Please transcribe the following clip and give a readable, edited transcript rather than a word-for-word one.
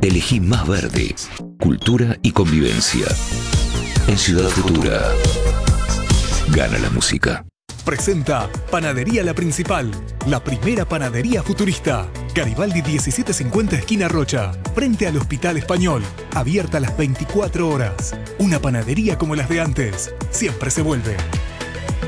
Elegí más verde, cultura y convivencia. En Ciudad Futura, gana la música. Presenta Panadería La Principal, la primera panadería futurista. Garibaldi 1750 esquina Rocha, frente al Hospital Español. Abierta las 24 horas. Una panadería como las de antes. Siempre se vuelve.